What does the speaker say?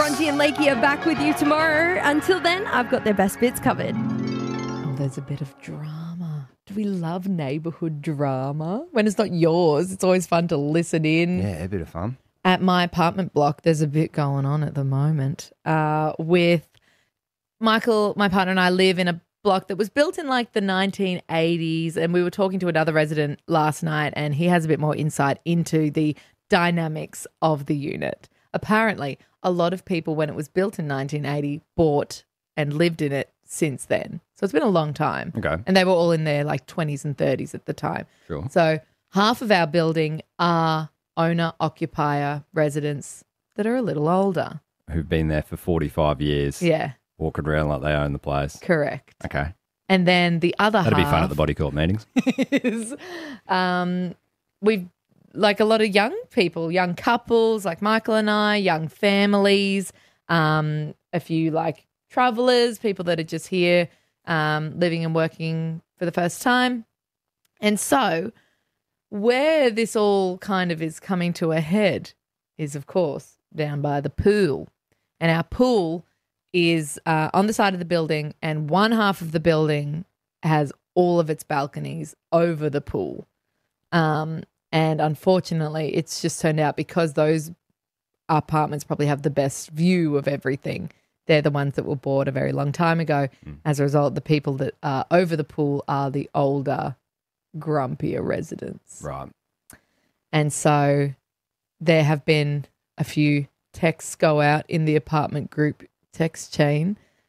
Bronji and Lakey are back with you tomorrow. Until then, I've got their best bits covered. Oh, there's a bit of drama. Do we love neighbourhood drama? When it's not yours, it's always fun to listen in. Yeah, a bit of fun. At my apartment block, there's a bit going on at the moment with Michael, my partner, and I live in a block that was built in like the 1980s, and we were talking to another resident last night, and he has a bit more insight into the dynamics of the unit. Apparently, a lot of people, when it was built in 1980, bought and lived in it since then. So it's been a long time. Okay. And they were all in their like 20s and 30s at the time. Sure. So half of our building are owner-occupier residents that are a little older. Who've been there for 45 years. Yeah, Walking around like they own the place. correct. Okay. And then the other That'd half be fun at the body court meetings. is we've like a lot of young people, young couples like Michael and I, young families, a few like travellers, people that are just here living and working for the first time. And so where this all kind of is coming to a head is, of course, down by the pool. And our pool is on the side of the building, and one half of the building has all of its balconies over the pool. And unfortunately, it's just turned out because those apartments probably have the best view of everything. They're the ones that were bought a very long time ago. As a result, the people that are over the pool are the older, grumpier residents. Right. And so there have been a few texts go out in the apartment group text chain